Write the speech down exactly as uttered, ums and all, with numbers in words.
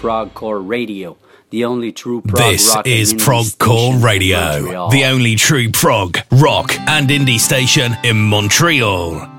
Progcore Radio, the only true prog This rock is and indie Progcore station in Radio, Montreal. the only true prog, rock and indie station in Montreal.